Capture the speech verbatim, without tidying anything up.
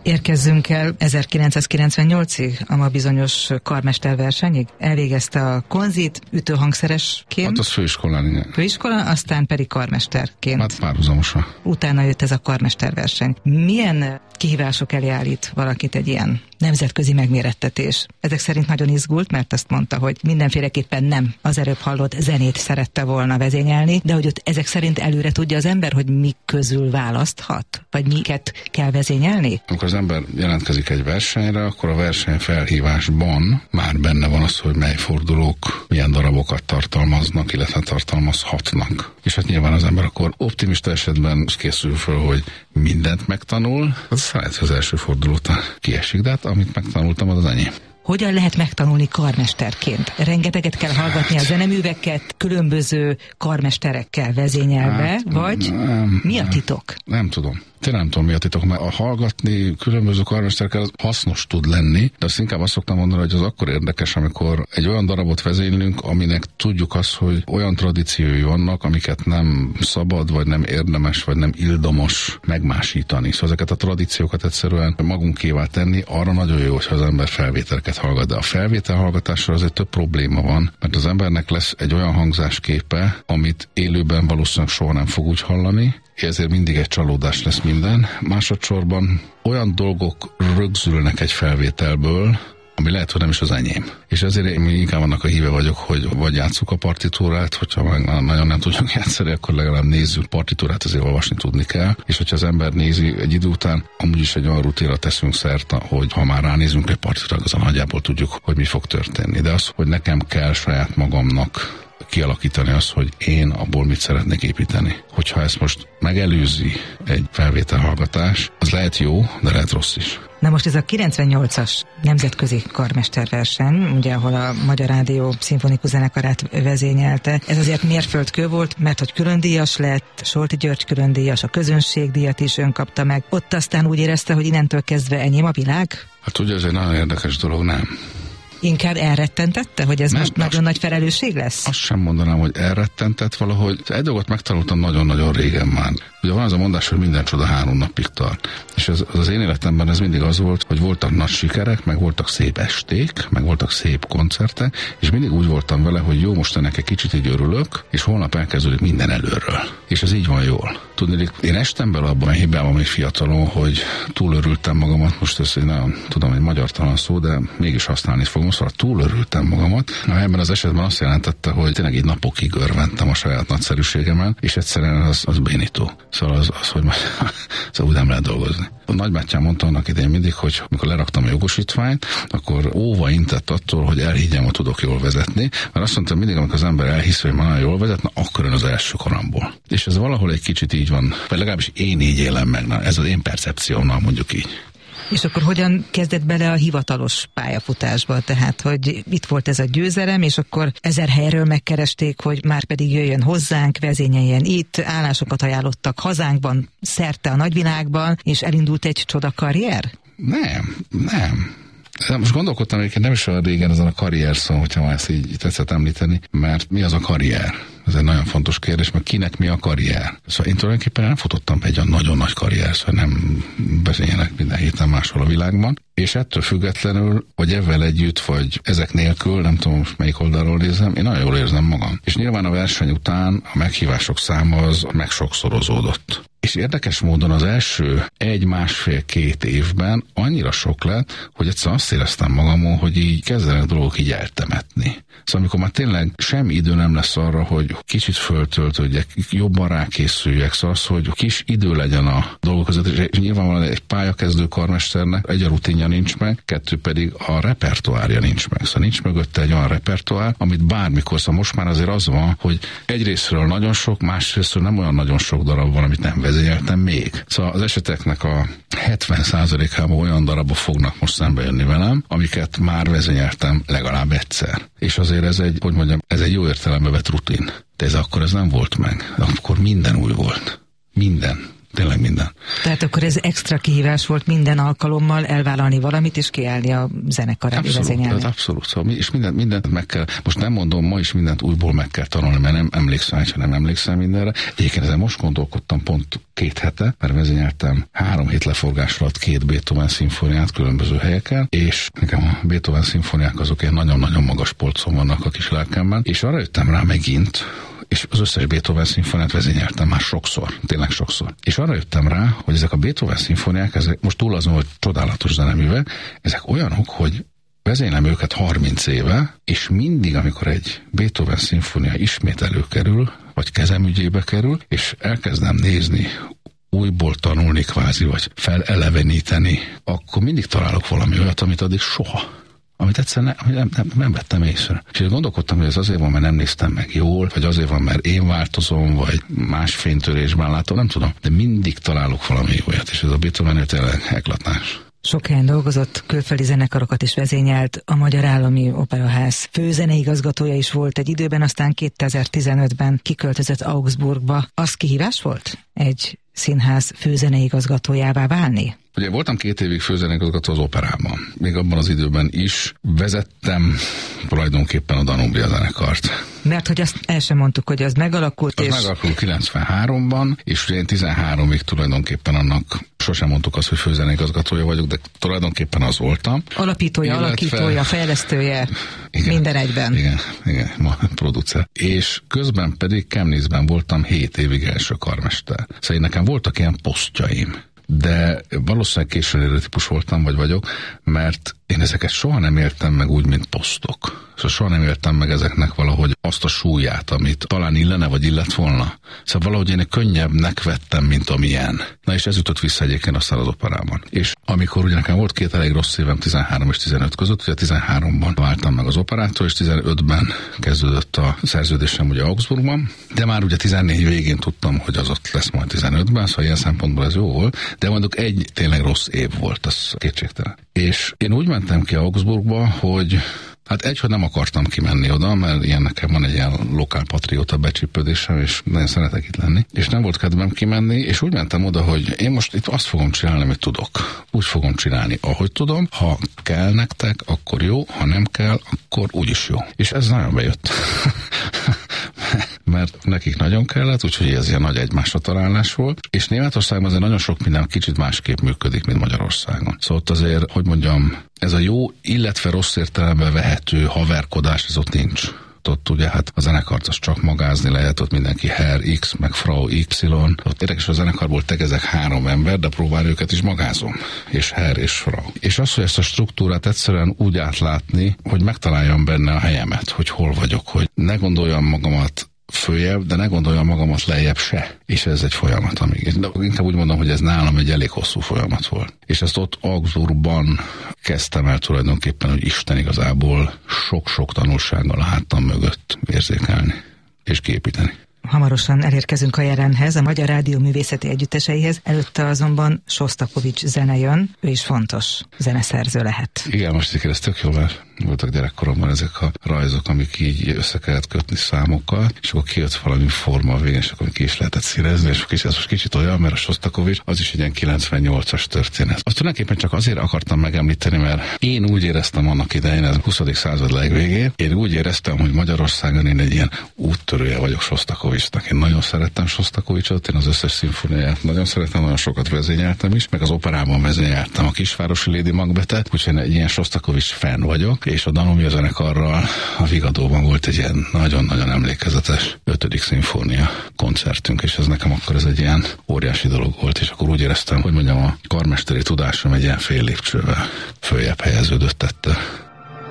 Érkezzünk el ezerkilencszázkilencvennyolcig, a bizonyos karmesterversenyig. Elvégezte a konzit ütőhangszeresként. Hát az főiskolán, igen. Főiskola, aztán pedig karmesterként. Hát párhuzamosan. Utána jött ez a karmesterverseny. Milyen kihívások elé állít valakit egy ilyen nemzetközi megmérettetés? Ezek szerint nagyon izgult, mert azt mondta, hogy mindenféleképpen nem az előbb hallott zenét szerette volna vezényelni, de hogy ott ezek szerint előre tudja az ember, hogy mik közül választhat? Vagy miket kell vezényelni? Amikor az ember jelentkezik egy versenyre, akkor a verseny felhívásban már benne van az, hogy mely fordulók milyen darabokat tartalmaznak, illetve tartalmazhatnak. És hát nyilván az ember akkor optimista esetben készül föl, hogy mindent megtanul, az lehet, hogy az első forduló után kiesik, de hát amit megtanultam, az az enyém. Hogyan lehet megtanulni karmesterként? Rengeteget kell hallgatni a zeneműveket, különböző karmesterekkel vezényelve, hát, vagy nem, mi a titok? Nem, nem tudom. Tényleg nem tudom, mi a titok, mert a hallgatni különböző karmesterekkel az hasznos tud lenni, de azt inkább azt szoktam mondani, hogy az akkor érdekes, amikor egy olyan darabot vezénylünk, aminek tudjuk azt, hogy olyan tradíciói vannak, amiket nem szabad, vagy nem érdemes, vagy nem ildomos megmásítani. Szóval ezeket a tradíciókat egyszerűen magunkévá tenni, arra nagyon jó, hogyha az ember felvételeket hallgat. De a felvételhallgatásra azért több probléma van, mert az embernek lesz egy olyan hangzásképe, amit élőben valószínűleg soha nem fog úgy hallani, ezért mindig egy csalódás lesz minden. Másodszorban olyan dolgok rögzülnek egy felvételből, ami lehet, hogy nem is az enyém. És ezért én inkább annak a híve vagyok, hogy vagy játsszuk a partitúrát, hogyha meg nagyon nem tudjuk játszani, akkor legalább nézzük partitúrát, azért olvasni tudni kell. És hogyha az ember nézi egy idő után, amúgy is egy olyan rutinra teszünk szert, hogy ha már ránézünk egy partitúrára, azon nagyjából tudjuk, hogy mi fog történni. De az, hogy nekem kell saját magamnak kialakítani azt, hogy én abból mit szeretnék építeni. Hogyha ezt most megelőzi egy felvételhallgatás, az lehet jó, de lehet rossz is. Na most ez a kilencvennyolcas nemzetközi karmesterverseny, ugye, ahol a Magyar Rádió szimfonikus zenekarát vezényelte, ez azért mérföldkő volt, mert hogy különdíjas lett, Solti György különdíjas, a közönségdíjat is ön kapta meg. Ott aztán úgy érezte, hogy innentől kezdve enyém a világ? Hát ugye ez egy nagyon érdekes dolog, nem? Inkább elrettentette, hogy ez nem, most nagyon nagy felelősség lesz? Azt sem mondanám, hogy elrettentett valahogy. Egy dolgot megtanultam nagyon-nagyon régen már. Ugye van az a mondás, hogy minden csoda három napig tart. És ez, az én életemben ez mindig az volt, hogy voltak nagy sikerek, meg voltak szép esték, meg voltak szép koncertek, és mindig úgy voltam vele, hogy jó, most ennek egy kicsit így örülök, és holnap elkezdődik minden előről. És ez így van jól. Tudni, én estem bele abban a hibában még fiatalon, hogy túlörültem magamat, most ez nagyon tudom, egy magyartalan szó, de mégis használni fogom, szóval túlörültem magamat. Ebben az esetben azt jelentette, hogy tényleg egy napokig örventem a saját nagyszerűségemen, és egyszerűen az, az bénító. Szóval az, az hogy majd, szóval úgy nem lehet dolgozni. A nagybátyám mondta annak idején mindig, hogy amikor leraktam a jogosítványt, akkor óva intett attól, hogy elhiggyem, hogy tudok jól vezetni, mert azt mondtam mindig, amikor az ember elhisz, hogy már jól vezet, na akkor ön az első karamból. És ez valahol egy kicsit így van, vagy legalábbis én így élem meg, na, ez az én percepciómnál, mondjuk így. És akkor hogyan kezdett bele a hivatalos pályafutásba? Tehát, hogy itt volt ez a győzelem, és akkor ezer helyről megkeresték, hogy már pedig jöjjön hozzánk, vezényeljen itt, állásokat ajánlottak hazánkban, szerte a nagyvilágban, és elindult egy csoda karrier? Nem, nem. De most gondolkodtam, hogy nem is olyan régen ezen a karrier szó, hogyha már ezt így tetszett említeni, mert mi az a karrier? Ez egy nagyon fontos kérdés, mert kinek mi a karrier? Szóval én tulajdonképpen nem futottam egy olyan nagyon nagy karrier, szóval nem vezényelek minden héten máshol a világban, és ettől függetlenül, vagy ezzel együtt, vagy ezek nélkül, nem tudom most melyik oldalról nézem, én nagyon jól érzem magam. És nyilván a verseny után a meghívások száma az megsokszorozódott. És érdekes módon az első egy, másfél, két évben annyira sok lett, hogy egyszer azt éreztem magamon, hogy így kezdenek dolgok így eltemetni. Szóval amikor már tényleg semmi idő nem lesz arra, hogy kicsit föltöltődjek, jobban rákészüljek, szóval az, hogy kis idő legyen a dolgok között, és nyilvánvalóan egy pályakezdő karmesternek egy a rutinja nincs meg, kettő pedig a repertoárja nincs meg. Szóval nincs mögötte egy olyan repertoár, amit bármikor, szóval most már azért az van, hogy egyrésztről nagyon sok, másrésztről nem olyan nagyon sok darab van, amit nem vezényeltem még. Szóval az eseteknek a hetven százalékában olyan darabok fognak most szembe jönni velem, amiket már vezényeltem legalább egyszer. És azért ez egy, hogy mondjam, ez egy jó értelembe vett rutin. De ez akkor ez nem volt meg. De akkor minden új volt. Minden. Tényleg minden. Tehát akkor ez extra kihívás volt minden alkalommal elvállalni valamit, és kiállni a zenekar elé vezényelni. Abszolút, szóval, és mindent, mindent meg kell, most nem mondom, ma is mindent újból meg kell tanulni, mert nem emlékszem, ha nem emlékszem mindenre. Egyébként ezen most gondolkodtam pont két hete, mert vezényeltem három hét leforgás alatt két Beethoven szimfóniát különböző helyeken, és nekem a Beethoven szimfóniák azok ilyen nagyon-nagyon magas polcon vannak a kis lelkemben, és arra jöttem rá megint, és az összes Beethoven szimfóniát vezényeltem már sokszor, tényleg sokszor. És arra jöttem rá, hogy ezek a Beethoven szimfóniák, ezek most túl azon, hogy csodálatos zeneművek, ezek olyanok, hogy vezénylem őket harminc éve, és mindig, amikor egy Beethoven szimfónia ismét előkerül, vagy kezemügyébe kerül, és elkezdem nézni, újból tanulni kvázi, vagy feleleveníteni, akkor mindig találok valami olyat, amit addig soha. Amit egyszerűen nem, nem, nem, nem vettem észre. És én gondolkodtam, hogy ez azért van, mert nem néztem meg jól, vagy azért van, mert én változom, vagy más fénytörésben látom, nem tudom. De mindig találok valami olyat, és ez a Beethoven tényleg eklatás. Sok helyen dolgozott, külföldi zenekarokat is vezényelt, a Magyar Állami Operaház főzeneigazgatója is volt egy időben, aztán kétezer-tizenötben kiköltözött Augsburgba. Az kihívás volt? Egy színház főzeneigazgatójává válni? Ugye voltam két évig főzeneigazgató az operában. Még abban az időben is vezettem tulajdonképpen a Danubia zenekart. Mert hogy azt el sem mondtuk, hogy az megalakult. Az és... megalakult kilencvenháromban, és ugye én tizenháromig tulajdonképpen annak sosem mondtuk azt, hogy főzeneigazgatója vagyok, de tulajdonképpen az voltam. Alapítója, illetve... alakítója, fejlesztője, igen, minden egyben. Igen, igen, ma producer. És közben pedig Chemnitz-ben voltam hét évig első karmester. Szóval nekem voltak ilyen posztjaim, de valószínűleg későn érő típus voltam, vagy vagyok, mert én ezeket soha nem éltem meg úgy, mint posztok. Szóval soha nem éltem meg ezeknek valahogy azt a súlyát, amit talán illene, vagy illet volna. Szóval valahogy én könnyebbnek vettem, mint amilyen. Na és ez jutott vissza egyébként aztán az operában. És amikor ugye nekem volt két elég rossz évem tizenhárom és tizenöt között, ugye tizenháromban váltam meg az operától, és tizenötben kezdődött a szerződésem ugye Augsburgban, de már ugye tizennégy végén tudtam, hogy az ott lesz majd tizenötben, szóval ilyen szempontból ez jó volt, de mondjuk egy tényleg rossz év volt, az kétségtelen. És én úgy mentem ki Augsburgba, hogy hát egy, hogy nem akartam kimenni oda, mert ilyen nekem van egy ilyen lokálpatrióta becsípődésem, és nagyon szeretek itt lenni. És nem volt kedvem kimenni, és úgy mentem oda, hogy én most itt azt fogom csinálni, amit tudok. Úgy fogom csinálni, ahogy tudom. Ha kell nektek, akkor jó, ha nem kell, akkor úgyis jó. És ez nagyon bejött. Mert nekik nagyon kellett, úgyhogy ez ilyen nagy egymásra találás volt. És Németországban azért nagyon sok minden kicsit másképp működik, mint Magyarországon. Szóval ott azért, hogy mondjam, ez a jó, illetve rossz értelemben vehető haverkodás, ez ott nincs. Ott ugye hát a zenekart az csak magázni lehet, ott mindenki Herr X, meg Frau Y. Ott érdekes, a zenekarból tegezek három ember, de próbál őket is magázom. És Herr és Frau. És az, hogy ezt a struktúrát egyszerűen úgy átlátni, hogy megtaláljam benne a helyemet, hogy hol vagyok, hogy ne gondoljam magamat följebb, de ne gondoljam magamat lejjebb se. És ez egy folyamat, amíg. De inkább úgy mondom, hogy ez nálam egy elég hosszú folyamat volt. És ezt ott Augsburgban kezdtem el tulajdonképpen, hogy Isten igazából sok-sok tanulsággal a hátam mögött érzékelni és képíteni. Hamarosan elérkezünk a jelenhez, a Magyar Rádió Művészeti Együtteseihez, előtte azonban Sostakovics zene jön, ő is fontos zeneszerző lehet. Igen, most így ez tök jó, mert voltak gyerekkoromban ezek a rajzok, amik így össze kellett kötni számokkal, és akkor kijött valami forma a végén, és akkor ki is lehetett színezni, és ez most kicsit olyan, mert a Sostakovics az is egy ilyen kilencvennyolcas történet. Azt tulajdonképpen csak azért akartam megemlíteni, mert én úgy éreztem annak idején, ez a huszadik század legvégén, én úgy éreztem, hogy Magyarországon én egy ilyen úttörője vagyok Sostakovicsnak. Én nagyon szerettem Sostakovicsot, én az összes szimfóniáját nagyon szeretem, nagyon sokat vezényeltem is, meg az operában vezényeltem a Kisvárosi Lady Macbethet, úgyhogy én egy ilyen Sostakovics fan vagyok, és a Danubia zenekarral a Vigadóban volt egy ilyen nagyon-nagyon emlékezetes ötödik szimfónia koncertünk, és ez nekem akkor ez egy ilyen óriási dolog volt, és akkor úgy éreztem, hogy mondjam, a karmesteri tudásom egy ilyen fél lépcsővel följebb helyeződött ettől.